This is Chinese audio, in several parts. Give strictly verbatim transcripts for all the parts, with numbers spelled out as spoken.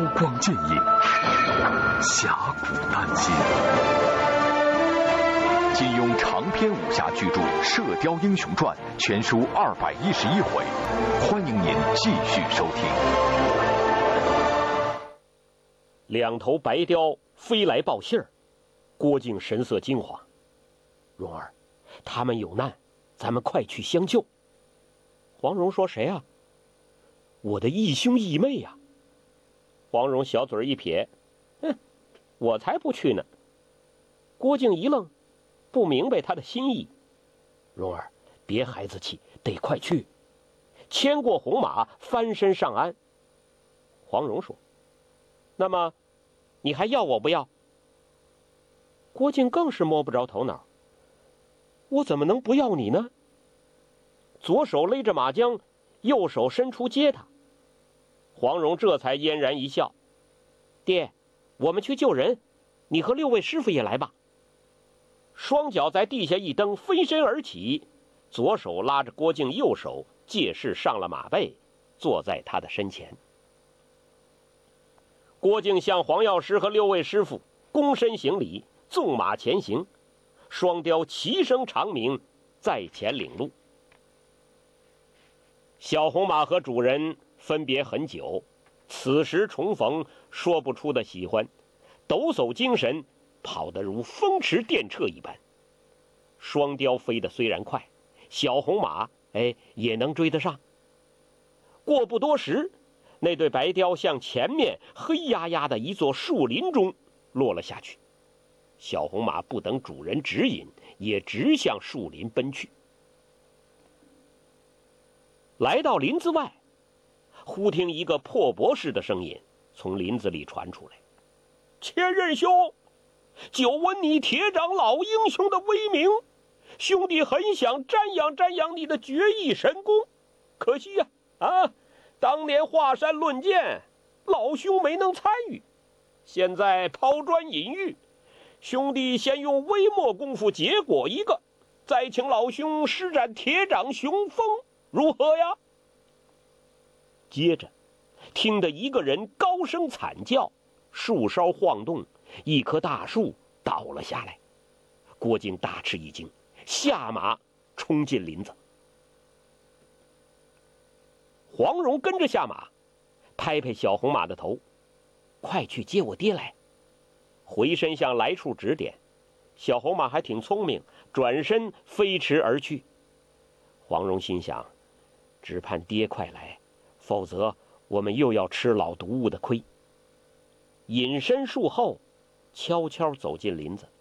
光剑影，侠骨丹心。金庸长篇武侠巨著《射雕英雄传》全书二百一十一回，欢迎您继续收听。 两头白雕飞来报信儿，郭靖神色惊慌。蓉儿，他们有难，咱们快去相救。黄蓉说：“谁啊？”我的义兄义妹呀、啊。黄蓉小嘴一撇：“哼，我才不去呢。”郭靖一愣，不明白他的心意。蓉儿，别孩子气，得快去。牵过红马，翻身上岸。黄蓉说：“那么，你还要我不要？”郭靖更是摸不着头脑。我怎么能不要你呢？左手勒着马缰，右手伸出接他。黄蓉这才嫣然一笑：“爹，我们去救人，你和六位师傅也来吧。”双脚在地下一蹬，飞身而起，左手拉着郭靖，右手借势上了马背，坐在他的身前。郭靖向黄药师和六位师傅躬身行礼，纵马前行，双雕齐声长鸣，在前领路。小红马和主人分别很久，此时重逢，说不出的喜欢，抖擞精神，跑得如风驰电掣一般。双雕飞得虽然快，小红马哎也能追得上。过不多时，那对白雕向前面黑压压的一座树林中落了下去。小红马不等主人指引，也直向树林奔去。来到林子外，忽听一个破钵似的声音从林子里传出来：“千仞兄，久闻你铁掌老英雄的威名，兄弟很想瞻仰瞻仰你的绝艺神功，可惜呀、啊，啊，当年华山论剑，老兄没能参与，现在抛砖引玉，兄弟先用微末功夫结果一个，再请老兄施展铁掌雄风，如何呀？”接着听得一个人高声惨叫，树梢晃动，一棵大树倒了下来。郭靖大吃一惊，下马冲进林子。黄蓉跟着下马，拍拍小红马的头：“快去接我爹来。”回身向来处指点。小红马还挺聪明，转身飞驰而去。黄蓉心想，只盼爹快来，否则我们又要吃老毒物的亏。隐身树后，悄悄走进林子。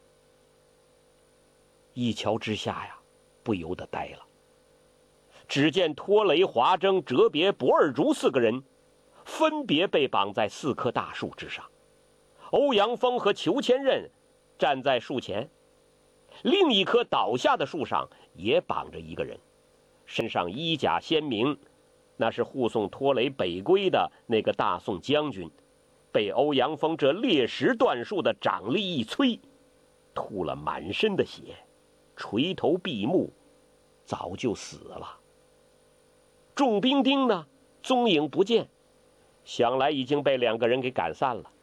一瞧之下呀，不由得呆了。只见托雷、华筝、哲别、博尔竹四个人分别被绑在四棵大树之上，欧阳锋和裘千仞站在树前，另一棵倒下的树上也绑着一个人，身上衣甲鲜明，那是护送托雷北归的那个大宋将军，被欧阳锋这猎石断树的掌力一催，吐了满身的血，垂头闭目，早就死了。众兵丁呢，踪影不见，想来已经被两个人给赶散了。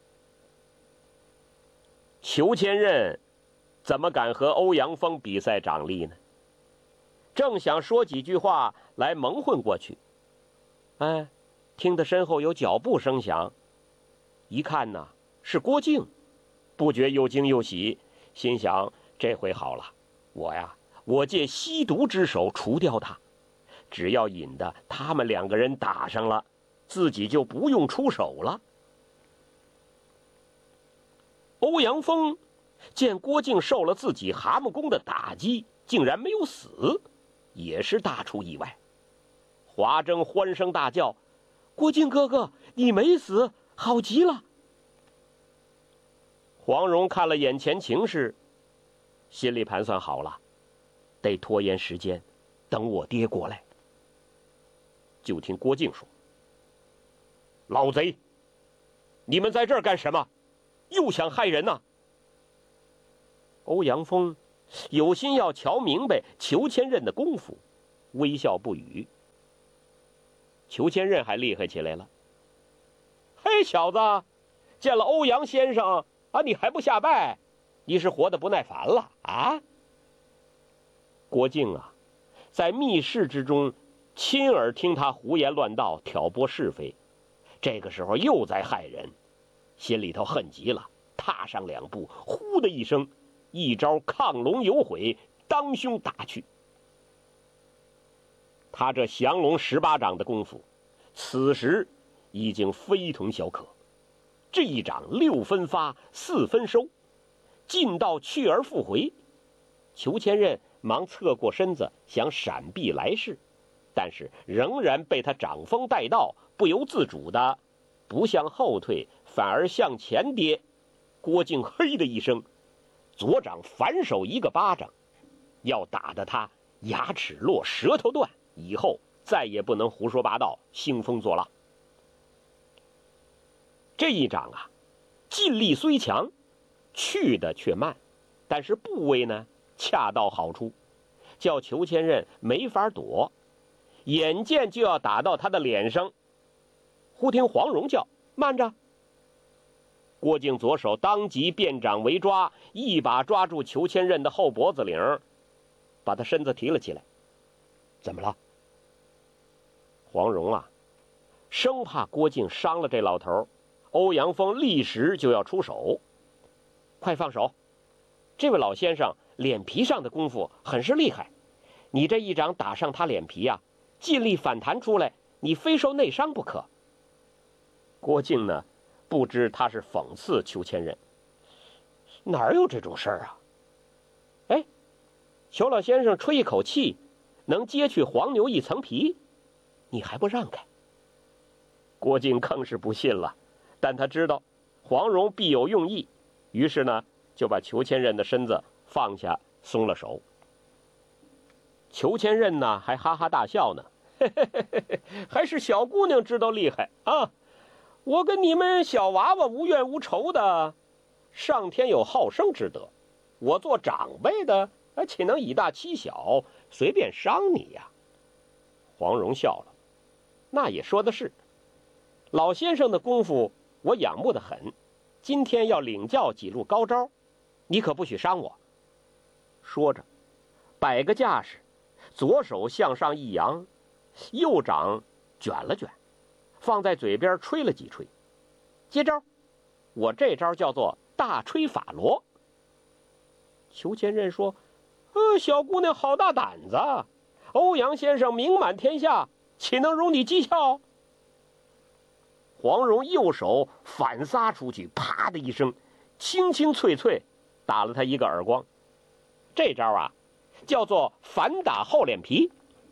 裘千仞怎么敢和欧阳锋比赛掌力呢？正想说几句话来蒙混过去，哎，听得身后有脚步声响，一看呢是郭靖，不觉又惊又喜，心想这回好了，我呀，我借吸毒之手除掉他，只要引得他们两个人打上了，自己就不用出手了。欧阳锋见郭靖受了自己蛤蟆功的打击，竟然没有死，也是大出意外。华筝欢声大叫：“郭靖哥哥，你没死，好极了！”黄蓉看了眼前情势，心里盘算好了，得拖延时间，等我爹过来。就听郭靖说：“老贼，你们在这儿干什么？又想害人呐！”欧阳锋有心要瞧明白裘千仞的功夫，微笑不语。裘千仞还厉害起来了：“嘿， 哎，小子，见了欧阳先生啊，你还不下拜？你是活得不耐烦了啊？”郭靖啊，在密室之中亲耳听他胡言乱道，挑拨是非，这个时候又在害人，心里头恨极了，踏上两步，呼的一声，一招亢龙有悔，当胸打去。他这降龙十八掌的功夫，此时已经非同小可。这一掌六分发，四分收，劲道去而复回。裘千仞忙侧过身子，想闪避来势，但是仍然被他掌风带到，不由自主的不向后退，反而向前跌。郭靖嘿的一声，左掌反手一个巴掌，要打得他牙齿落，舌头断，以后再也不能胡说八道，兴风作浪。这一掌啊，劲力虽强，去的却慢，但是部位呢恰到好处，叫裘千仞没法躲，眼见就要打到他的脸上。忽听黄蓉叫：“慢着！”郭靖左手当即变掌为抓，一把抓住裘千仞的后脖子领，把他身子提了起来。怎么了？黄蓉啊，生怕郭靖伤了这老头，欧阳锋立时就要出手。快放手！这位老先生脸皮上的功夫很是厉害，你这一掌打上他脸皮啊，尽力反弹出来，你非受内伤不可。郭靖呢，不知他是讽刺裘千仞，哪有这种事儿啊？哎，裘老先生吹一口气，能揭去黄牛一层皮，你还不让开？郭靖更是不信了，但他知道黄蓉必有用意，于是呢，就把裘千仞的身子放下，松了手。裘千仞呢，还哈哈大笑呢，嘿嘿嘿嘿，还是小姑娘知道厉害啊！我跟你们小娃娃无怨无仇的，上天有好生之德，我做长辈的，岂能以大欺小，随便伤你呀？黄蓉笑了，那也说的是，老先生的功夫我仰慕得很，今天要领教几路高招，你可不许伤我。说着，摆个架势，左手向上一扬，右掌卷了卷，放在嘴边吹了几吹。接招，我这招叫做大吹法罗。裘千仞说：“呃，小姑娘好大胆子，欧阳先生名满天下，岂能容你讥笑？”黄蓉右手反撒出去，啪的一声，清清脆脆打了他一个耳光。这招啊，叫做反打厚脸皮。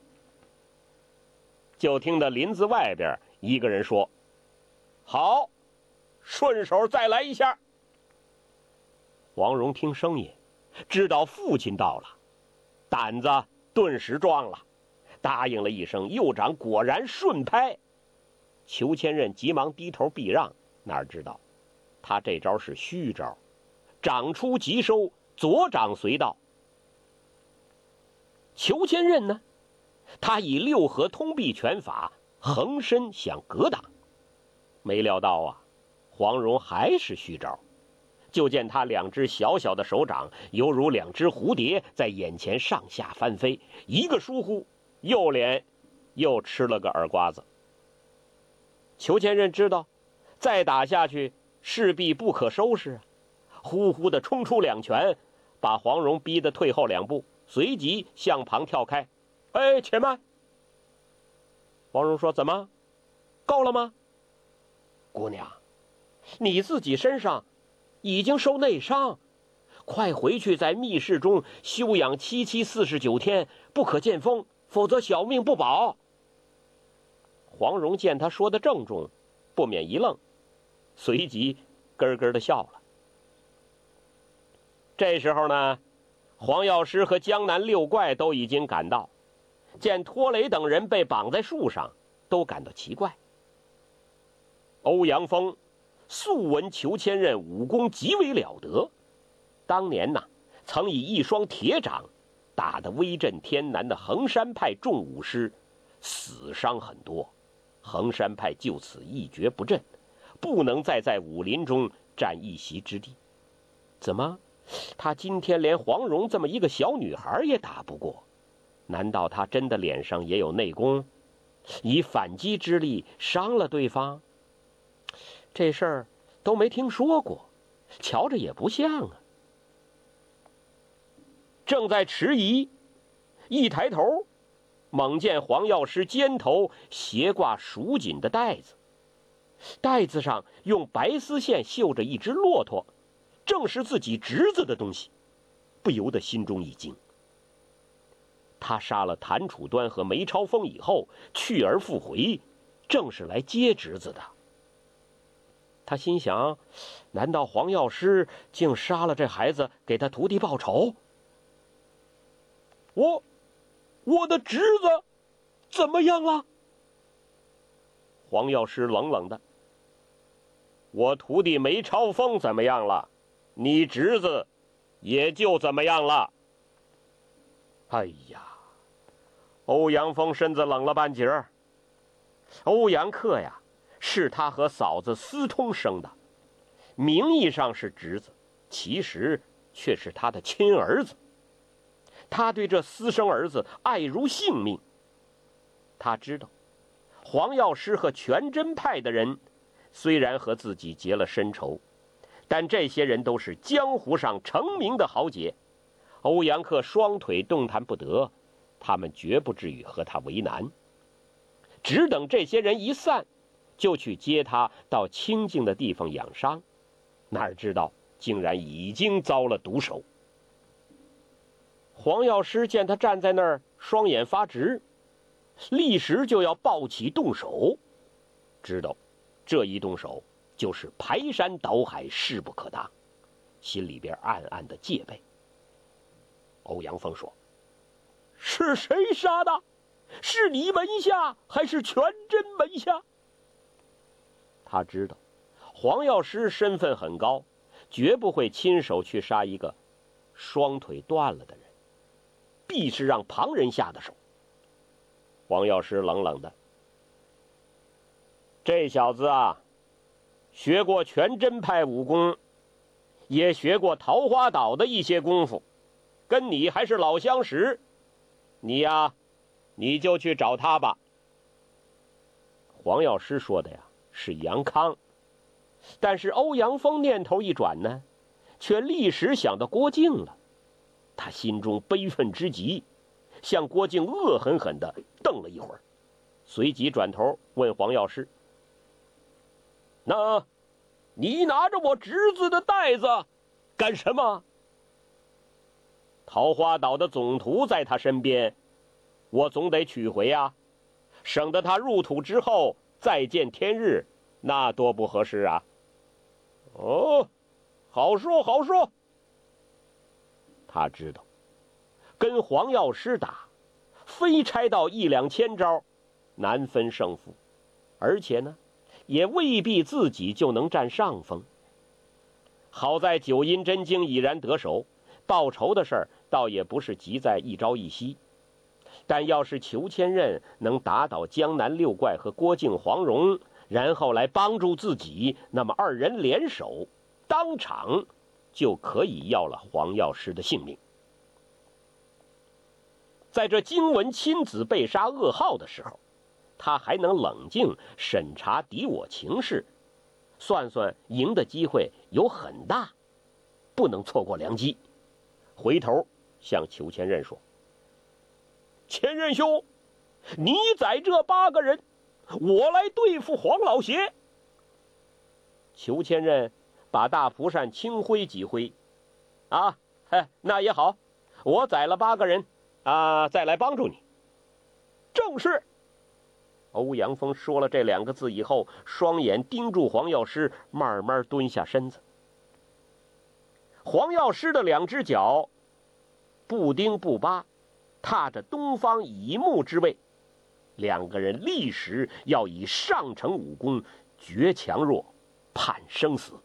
就听到林子外边一个人说：“好，顺手再来一下。”黄蓉听声音，知道父亲到了，胆子顿时壮了，答应了一声，右掌果然顺拍。裘千仞急忙低头避让，哪知道他这招是虚招，掌出即收，左掌随到。裘千仞呢，他以六合通臂拳法横身想格挡，没料到啊，黄蓉还是虚招。就见他两只小小的手掌犹如两只蝴蝶在眼前上下翻飞，一个疏忽，右脸又吃了个耳刮子。裘千仞知道再打下去势必不可收拾啊，呼呼的冲出两拳，把黄蓉逼得退后两步，随即向旁跳开。哎，且慢！黄蓉说：“怎么，够了吗？姑娘，你自己身上已经受内伤，快回去在密室中休养七七四十九天，不可见风，否则小命不保。”黄蓉见他说的郑重，不免一愣，随即咯咯的笑了。这时候呢，黄药师和江南六怪都已经赶到，见托雷等人被绑在树上，都感到奇怪。欧阳锋素闻裘千仞武功极为了得，当年呐，曾以一双铁掌打得威震天南的衡山派众武师死伤很多，衡山派就此一蹶不振， 不能再在武林中占一席之地。怎么，他今天连黄蓉这么一个小女孩也打不过？难道他真的脸上也有内功，以反击之力伤了对方？这事儿都没听说过，瞧着也不像啊。正在迟疑，一抬头，猛见黄药师肩头斜挂蜀锦的带子，带子上用白丝线绣着一只骆驼，正是自己侄子的东西，不由得心中一惊。他杀了谭楚端和梅超风以后，去而复回，正是来接侄子的。他心想，难道黄药师竟杀了这孩子，给他徒弟报仇？我，我的侄子怎么样了？黄药师冷冷的，我徒弟梅超风怎么样了，你侄子也就怎么样了。哎呀，欧阳锋身子冷了半截儿。欧阳克呀，是他和嫂子私通生的，名义上是侄子，其实却是他的亲儿子。他对这私生儿子爱如性命。他知道黄药师和全真派的人虽然和自己结了深仇，但这些人都是江湖上成名的豪杰，欧阳克双腿动弹不得，他们绝不至于和他为难。只等这些人一散，就去接他到清静的地方养伤，哪知道竟然已经遭了毒手。黄药师见他站在那儿，双眼发直，立时就要抱起动手，知道这一动手就是排山倒海，势不可当，心里边暗暗的戒备。欧阳锋说：“是谁杀的？是你门下还是全真门下？”他知道黄药师身份很高，绝不会亲手去杀一个双腿断了的人，必是让旁人下的手。黄药师冷冷的：“这小子啊，学过全真派武功，也学过桃花岛的一些功夫，跟你还是老相识。你呀，你就去找他吧。”黄药师说的呀是杨康，但是欧阳锋念头一转呢，却立时想到郭靖了。他心中悲愤之极，向郭靖恶狠狠地瞪了一会儿，随即转头问黄药师：“那，你拿着我侄子的袋子干什么？”桃花岛的总图在他身边，我总得取回啊，省得他入土之后再见天日，那多不合适啊。哦，好说好说。他知道跟黄药师打，非拆到一两千招，难分胜负，而且呢也未必自己就能占上风。好在九阴真经已然得手，报仇的事儿倒也不是急在一朝一夕。但要是裘千仞能打倒江南六怪和郭靖、黄蓉，然后来帮助自己，那么二人联手，当场就可以要了黄药师的性命。在这惊闻亲子被杀噩耗的时候，他还能冷静审查敌我情势，算算赢的机会有很大，不能错过良机。回头向裘千仞说：“千仞兄，你宰这八个人，我来对付黄老邪。”裘千仞把大蒲扇轻挥几挥：“啊，嘿，那也好，我宰了八个人啊，再来帮助你。”正是。欧阳锋说了这两个字以后，双眼盯住黄药师，慢慢蹲下身子。黄药师的两只脚不丁不拔，踏着东方乙木之位，两个人立时要以上乘武功决强弱，判生死。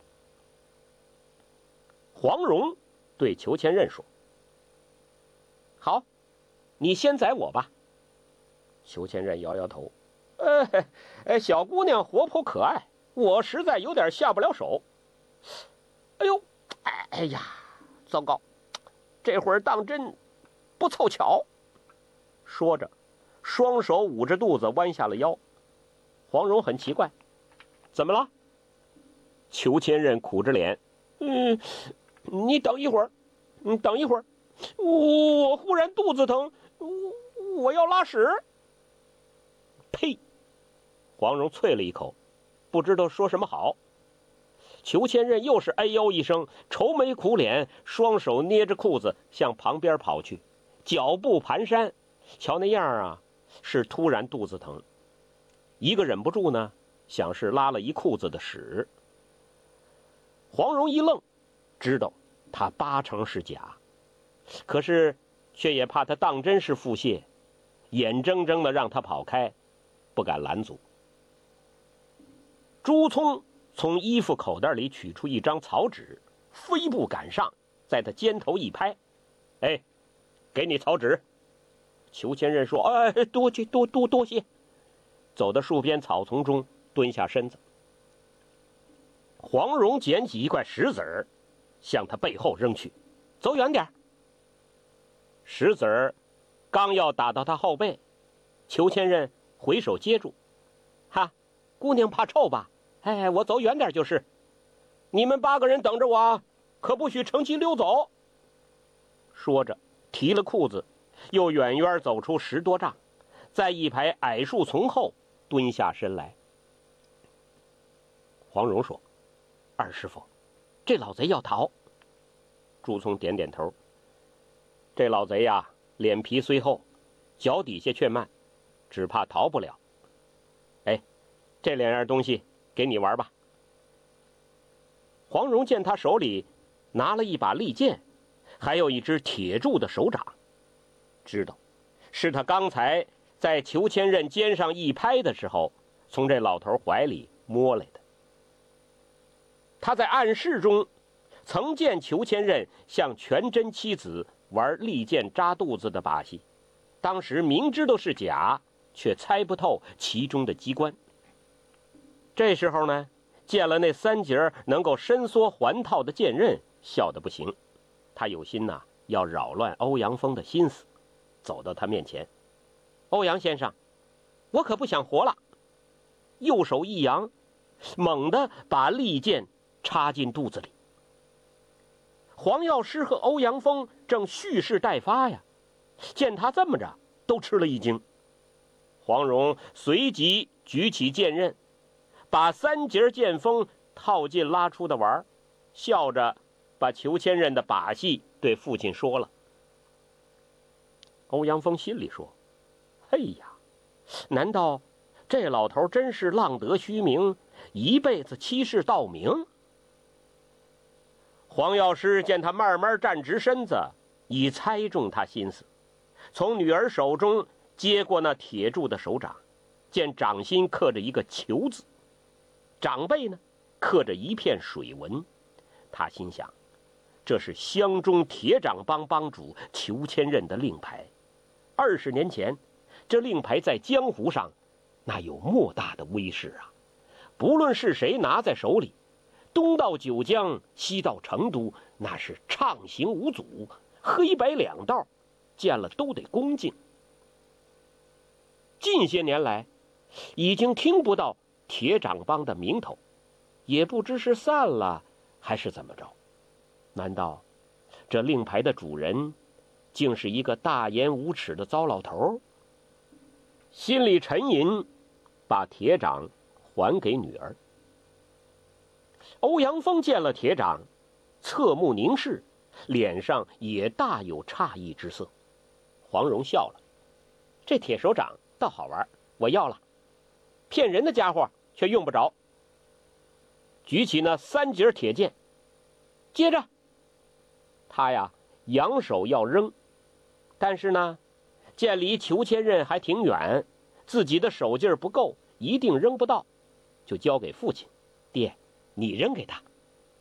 黄蓉对裘千仞说：“好，你先宰我吧。”裘千仞摇摇头：“呃，呃，小姑娘活泼可爱， 我实在有点下不了手。哎呦，哎呀，糟糕，这会儿当真不凑巧。说着，双手捂着肚子弯下了腰。黄蓉很奇怪，怎么了？裘千仞苦着脸，嗯，你等一会儿，你等一会儿，我忽然肚子疼，我我要拉屎。呸！黄蓉啐了一口，不知道说什么好。裘千仞又是哎呦一声，愁眉苦脸，双手捏着裤子向旁边跑去，脚步蹒跚，瞧那样啊，是突然肚子疼。一个忍不住呢，想是拉了一裤子的屎。黄蓉一愣，知道他八成是假，可是却也怕他当真是腹泻，眼睁睁的让他跑开，不敢拦阻。朱聪从衣服口袋里取出一张草纸，飞步赶上，在他肩头一拍：“哎，给你草纸。”裘千仞说：“哎，多谢多多多谢。”走到树边草丛中，蹲下身子。黄蓉捡起一块石子儿，向他背后扔去：“走远点。”石子儿刚要打到他后背，裘千仞回手接住：“哈，姑娘怕臭吧？哎，我走远点就是。你们八个人等着我啊，可不许乘机溜走。”说着，提了裤子，又远远走出十多丈，在一排矮树丛后蹲下身来。黄蓉说：“二师傅，这老贼要逃。”朱聪点点头：“这老贼呀，脸皮虽厚，脚底下却慢，只怕逃不了。哎，这两样东西给你玩吧。”黄蓉见他手里拿了一把利剑，还有一只铁铸的手掌，知道是他刚才在裘千仞肩上一拍的时候，从这老头怀里摸来的。他在暗室中曾见裘千仞向全真妻子玩利剑扎肚子的把戏，当时明知道是假，却猜不透其中的机关。这时候呢，见了那三节能够伸缩环套的剑刃，笑得不行。他有心呐、啊，要扰乱欧阳锋的心思，走到他面前：“欧阳先生，我可不想活了。”右手一扬，猛地把利剑插进肚子里。黄药师和欧阳锋正蓄势待发呀，见他这么着，都吃了一惊。黄蓉随即举起剑刃，把三节剑锋套进拉出的玩，笑着把裘千仞的把戏对父亲说了。欧阳锋心里说：“嘿呀，难道这老头真是浪得虚名，一辈子欺世盗名？”黄药师见他慢慢站直身子，已猜中他心思，从女儿手中接过那铁铸的手掌，见掌心刻着一个裘字，掌背呢刻着一片水纹。他心想，这是湘中铁掌帮帮主裘千仞的令牌。二十年前，这令牌在江湖上那有莫大的威势啊！不论是谁拿在手里，东到九江，西到成都，那是畅行无阻，黑白两道，见了都得恭敬。近些年来，已经听不到铁掌帮的名头，也不知是散了还是怎么着。难道这令牌的主人竟是一个大言无耻的糟老头？心里沉吟，把铁掌还给女儿。欧阳锋见了铁掌，侧目凝视，脸上也大有诧异之色。黄蓉笑了：“这铁手掌倒好玩，我要了。骗人的家伙却用不着。”举起那三节铁剑，接着他呀扬手要扔，但是呢见离裘千仞还挺远，自己的手劲儿不够，一定扔不到，就交给父亲：“爹，你扔给他。”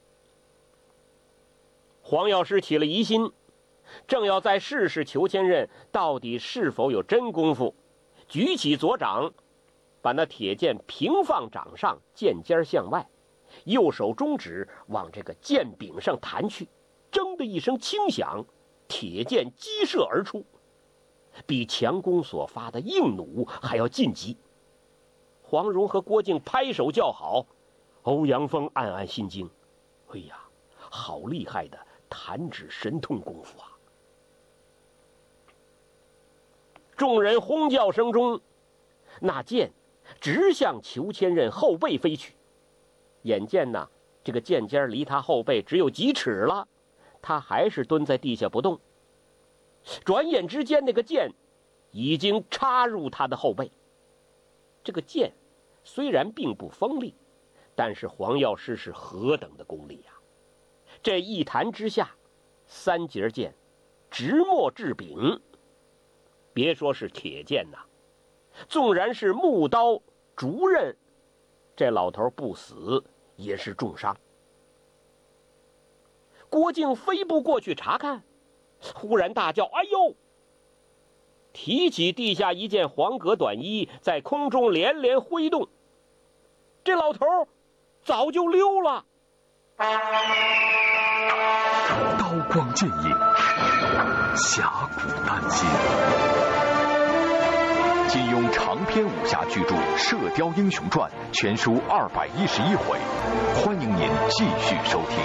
黄药师起了疑心，正要再试试裘千仞到底是否有真功夫，举起左掌把那铁剑平放掌上，剑尖向外，右手中指往这个剑柄上弹去，铮的一声轻响，铁剑激射而出，比强弓所发的硬弩还要劲急。黄蓉和郭靖拍手叫好，欧阳锋暗暗心惊，哎呀，好厉害的弹指神通功夫啊！众人哄叫声中，那剑直向裘千仞后背飞去。眼见呢，这个剑尖离他后背只有几尺了，他还是蹲在地下不动。转眼之间，那个剑已经插入他的后背。这个剑虽然并不锋利，但是黄药师是何等的功力呀！这一弹之下，三节剑直没至柄。别说是铁剑呐，纵然是木刀、竹刃，这老头不死也是重伤。郭靖飞步过去查看，忽然大叫：“哎呦！”提起地下一件黄革短衣，在空中连连挥动，这老头早就溜了。 刀光剑影，侠骨丹心。金庸长篇武侠巨著《射雕英雄传》全书二百一十一回，欢迎您继续收听。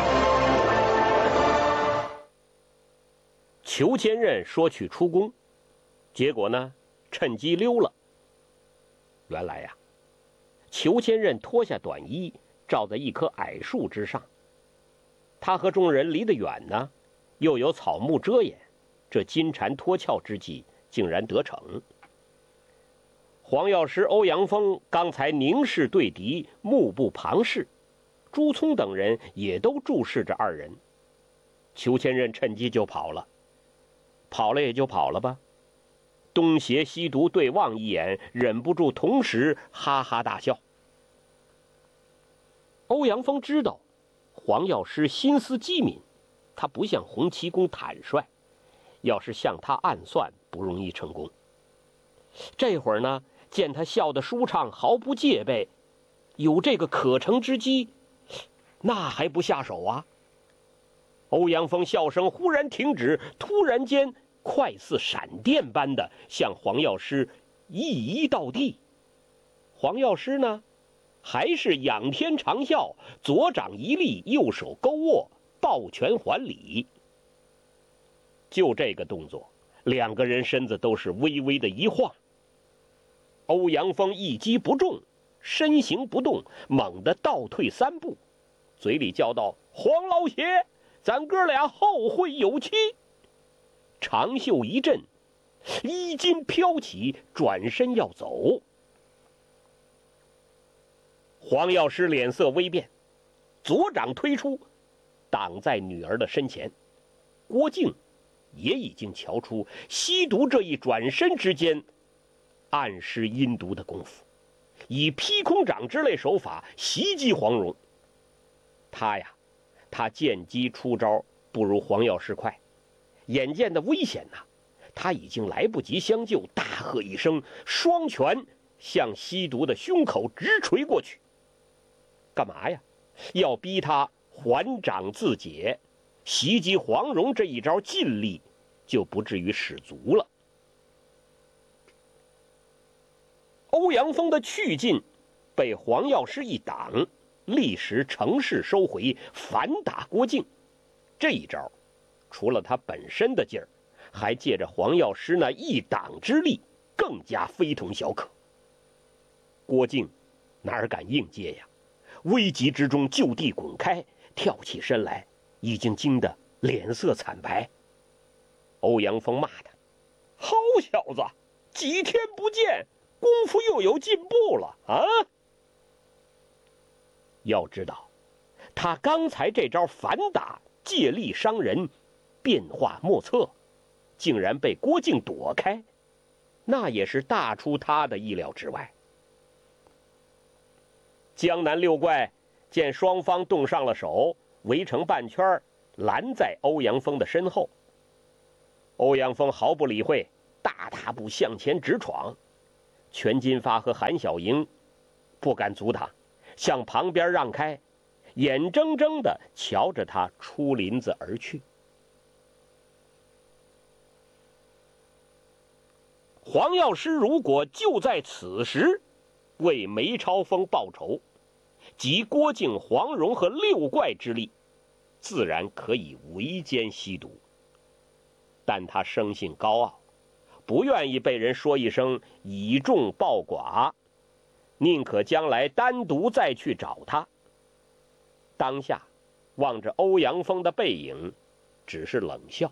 裘千仞说去出宫，结果呢，趁机溜了。原来呀，裘千仞脱下短衣，罩在一棵矮树之上。他和众人离得远呢，又有草木遮掩，这金蝉脱壳之计竟然得逞。黄药师欧阳锋刚才凝视对敌，目不旁视，朱聪等人也都注视着二人。裘千仞趁机就跑了，跑了也就跑了吧，东邪西毒对望一眼，忍不住同时哈哈大笑。欧阳锋知道黄药师心思机敏，他不像洪七公坦率，要是向他暗算，不容易成功。这会儿呢，见他笑得舒畅，毫不戒备，有这个可乘之机，那还不下手啊？欧阳锋笑声忽然停止，突然间快似闪电般的向黄药师一移到地。黄药师呢，还是仰天长啸，左掌一立，右手勾握，抱拳还礼。就这个动作，两个人身子都是微微的一晃。欧阳锋一击不中，身形不动，猛地倒退三步，嘴里叫道：“黄老邪，咱哥俩后会有期。”长袖一震，衣襟飘起，转身要走。黄药师脸色微变，左掌推出，挡在女儿的身前。郭靖也已经瞧出吸毒这一转身之间暗施阴毒的功夫，以劈空掌之类手法袭击黄蓉。他呀，他见机出招不如黄药师快，眼见的危险呐、啊，他已经来不及相救，大喝一声，双拳向吸毒的胸口直捶过去。干嘛呀？要逼他还掌自解，袭击黄蓉这一招尽力就不至于使足了。欧阳锋的去劲被黄药师一挡，立时乘势收回，反打郭靖。这一招除了他本身的劲儿，还借着黄药师那一挡之力，更加非同小可。郭靖哪敢应接呀？危急之中就地滚开，跳起身来，已经惊得脸色惨白。欧阳锋骂他：“好小子，几天不见，功夫又有进步了啊！”要知道，他刚才这招反打借力伤人，变化莫测，竟然被郭靖躲开，那也是大出他的意料之外。江南六怪见双方动上了手，围成半圈，拦在欧阳锋的身后。欧阳锋毫不理会，大踏步向前直闯。 全金发和韩小莹不敢阻挡，向旁边让开，眼睁睁地瞧着他出林子而去。黄药师如果就在此时为梅超风报仇，集郭靖、黄蓉和六怪之力，自然可以围歼西毒。但他生性高傲，不愿意被人说一声以众报寡，宁可将来单独再去找他。当下望着欧阳锋的背影，只是冷笑。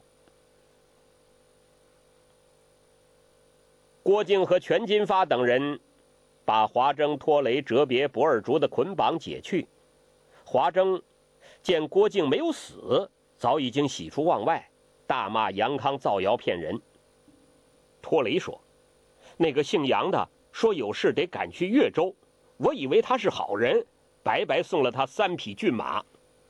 郭靖和全金发等人把华筝、拖雷、哲别、博尔竹的捆绑解去。华筝见郭靖没有死，早已经喜出望外，大骂杨康造谣骗人。拖雷说：“那个姓杨的说有事得赶去越州，我以为他是好人，白白送了他三匹骏马。”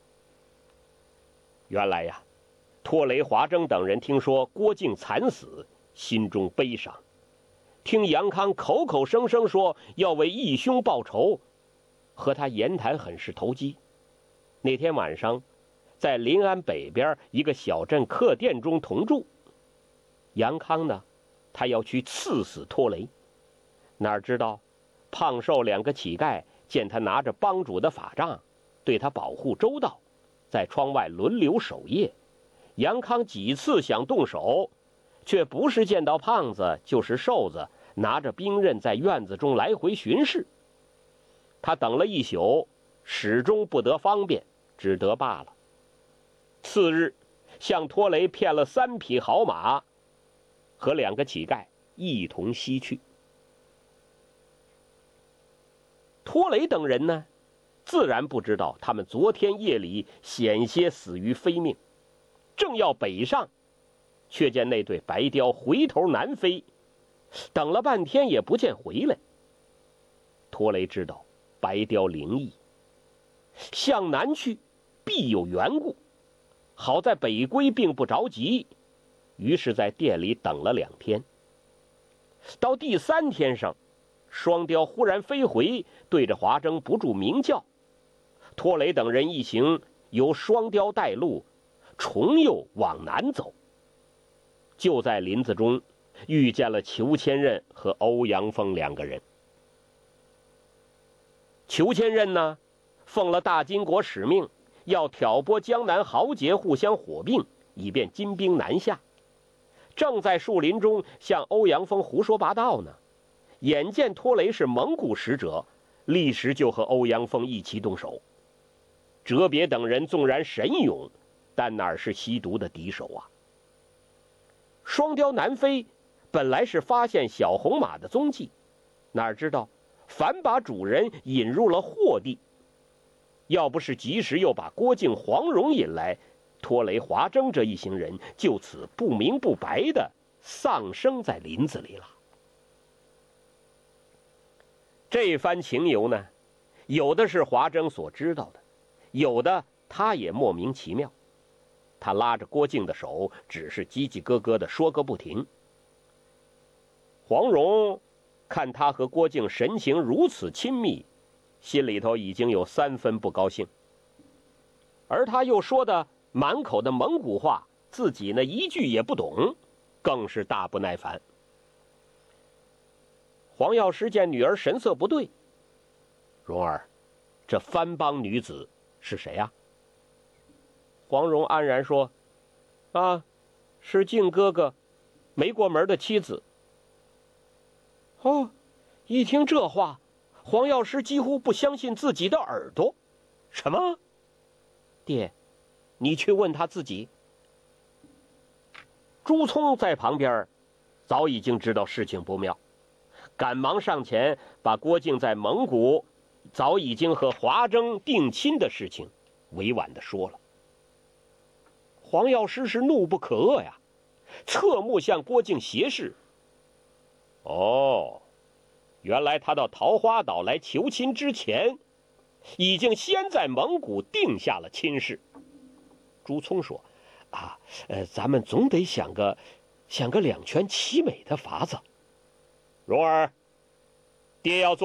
原来呀，拖雷、华筝等人听说郭靖惨死，心中悲伤。听杨康口口声声说要为义兄报仇，和他言谈很是投机。那天晚上，在临安北边一个小镇客店中同住。杨康呢，他要去刺死拖雷，哪知道胖瘦两个乞丐见他拿着帮主的法杖，对他保护周到，在窗外轮流守夜。杨康几次想动手，却不是见到胖子就是瘦子拿着兵刃在院子中来回巡视。他等了一宿，始终不得方便，只得罢了。次日，向拖雷骗了三匹好马，和两个乞丐一同西去。拖雷等人呢，自然不知道他们昨天夜里险些死于非命，正要北上，却见那对白雕回头南飞，等了半天也不见回来。拖雷知道白雕灵异，向南去必有缘故，好在北归并不着急，于是在店里等了两天。到第三天上，双雕忽然飞回，对着华筝不住鸣叫。拖雷等人一行由双雕带路，重又往南走。就在林子中遇见了裘千仞和欧阳锋两个人。裘千仞呢，奉了大金国使命，要挑拨江南豪杰互相火并，以便金兵南下。正在树林中向欧阳锋胡说八道呢，眼见拖雷是蒙古使者，立时就和欧阳锋一起动手。哲别等人纵然神勇，但哪是西毒的敌手啊？双雕南飞，本来是发现小红马的踪迹，哪知道反把主人引入了祸地。要不是及时又把郭靖、黄蓉引来，拖雷、华筝这一行人就此不明不白的丧生在林子里了。这番情由呢，有的是华筝所知道的，有的他也莫名其妙。他拉着郭靖的手，只是叽叽咯咯的说个不停。黄蓉看他和郭靖神情如此亲密，心里头已经有三分不高兴。而他又说的满口的蒙古话，自己呢一句也不懂，更是大不耐烦。黄药师见女儿神色不对，蓉儿，这番邦女子是谁呀？黄蓉安然说：“啊，是靖哥哥没过门的妻子。”哦，一听这话，黄药师几乎不相信自己的耳朵。什么？爹，你去问他自己。朱聪在旁边早已经知道事情不妙，赶忙上前把郭靖在蒙古早已经和华筝定亲的事情委婉地说了。黄药师是怒不可遏呀，侧目向郭靖斜视。哦，原来他到桃花岛来求亲之前，已经先在蒙古定下了亲事。朱聪说：“啊，呃，咱们总得想个想个两全其美的法子。蓉儿， 爹要做。